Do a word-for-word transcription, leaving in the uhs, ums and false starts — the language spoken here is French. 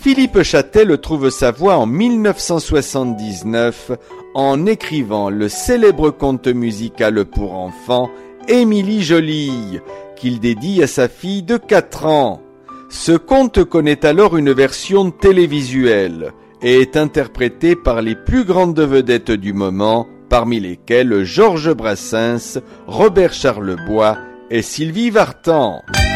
Philippe Châtel trouve sa voix en mille neuf cent soixante-dix-neuf en écrivant le célèbre conte musical pour enfants Émilie Jolie, qu'il dédie à sa fille de quatre ans. Ce conte connaît alors une version télévisuelle et est interprété par les plus grandes vedettes du moment, parmi lesquelles Georges Brassens, Robert Charlebois et Sylvie Vartan.